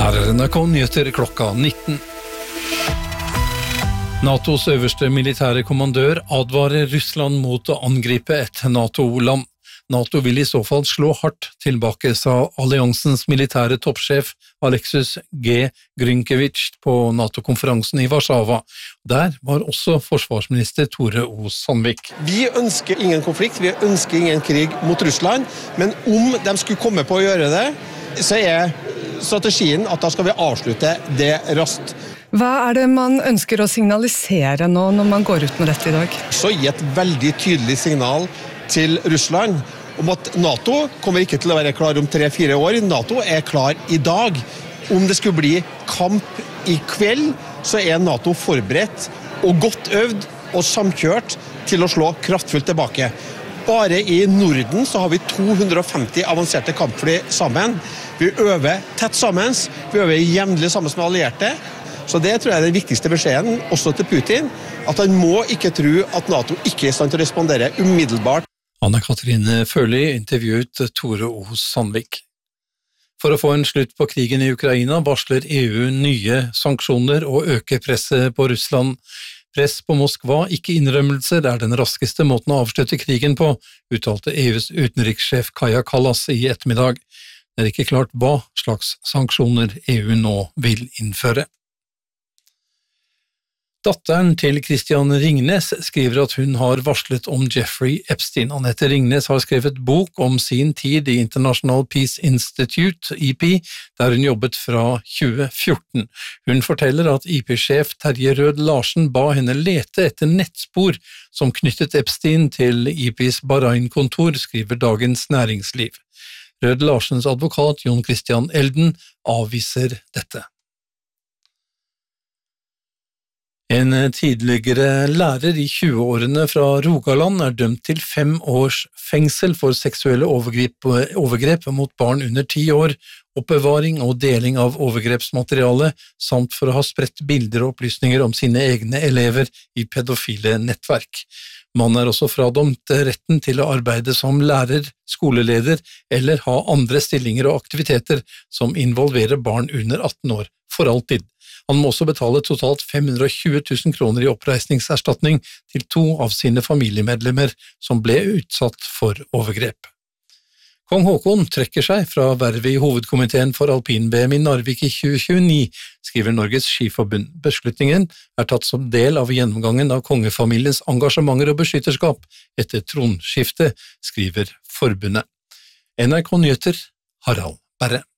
Her NRK Nyheter klokka 19. NATOs øverste militære kommandør advarer Russland mot å angripe et NATO-land. NATO vil I så fall slå hardt tilbake, sa alliansens militære toppsjef Alexis G. Grynkevich på NATO-konferansen I Warszawa. Der var også forsvarsminister Tore O. Sandvik. Vi ønsker ingen konflikt, vi ønsker ingen krig mot Russland, men om de skulle komme på å gjøre det, så strategien at da skal vi avslutte det raskt. Hva det man ønsker å signalisere nå når man går ut med dette I dag? Så gi et veldig tydelig signal til Russland om at NATO kommer ikke til å være klar om 3-4 år. NATO klar I dag. Om det skulle bli kamp I kveld, så NATO forberedt og godt øvd og samkjørt til å slå kraftfullt tilbake. Bare I Norden så har vi 250 avanserte kampfly sammen. Vi øver tett sammen, vi øver jevnlig sammen med allierte. Så det tror jeg den viktigste beskjeden, også til Putin, at han må ikke tro at NATO ikke I stand til å respondere umiddelbart. Anna-Katrine Føli intervjuet Tore O. Sandvik. For å få en slutt på krigen I Ukraina varsler EU nye sanksjoner og øker presset på Russland. Press på Moskva, ikke innrømmelser, den raskeste måten å avslutte krigen på, uttalte EUs utenrikssjef Kaja Kallas I ettermiddag. Det ikke klart hva slags sanksjoner EU nå vil innføre. Datteren til Christian Ringnes skriver at hun har varslet om Jeffrey Epstein. Annette Ringnes har skrevet bok om sin tid I International Peace Institute, IP, der hun jobbet fra 2014. Hun forteller at IP-sjef Terje Rød Larsen ba henne lete etter nettspor som knyttet Epstein til IPs Bahrain-kontor, skriver Dagens Næringsliv. Rød Larsens advokat Jon Christian Elden avviser dette. En tidligere lærer I 20-årene fra Rogaland dømt til 5 års fengsel for seksuelle overgrep mot barn under 10 år, oppbevaring og deling av overgrepsmateriale, samt for å ha spredt bilder og opplysninger om sine egne elever I pedofile nettverk. Mannen også fradømt retten til å arbeide som lærer, skoleleder eller ha andre stillinger og aktiviteter som involverer barn under 18 år for alltid. Han må også betale totalt 520 000 kroner I oppreisningserstatning til 2 av sine familiemedlemmer som ble utsatt for overgrep. Kong Håkon trekker seg fra vervet I hovedkomiteen for alpin-VM I Narvik I 2029, skriver Norges Skiforbund. Beslutningen tatt som del av gjennomgangen av kongefamiliens engasjementer og beskytterskap etter tronskiftet, skriver forbundet. NRK Nyheter, Harald Berre.